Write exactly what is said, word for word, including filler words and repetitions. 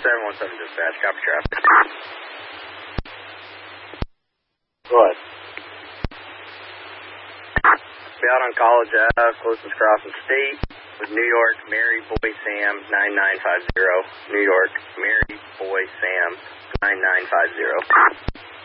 seven one seven dispatch, copy traffic. Go ahead. Be out on College Ave, closest crossing state, with New York, Mary Boy Sam, nine nine five zero. New York, Mary Boy Sam, nine nine five zero.